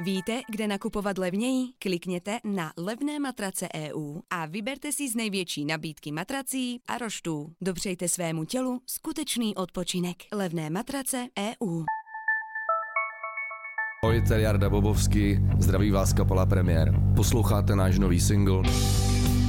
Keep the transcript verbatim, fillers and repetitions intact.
Víte, kde nakupovat levněji? Klikněte na levné matrace tečka e u a vyberte si z největší nabídky matrací a roštů. Dopřejte svému tělu skutečný odpočinek. Levné matrace tečka e u. Ahoj, tady Jarda Bobovský, zdraví vás kapela Premiér. Posloucháte náš nový single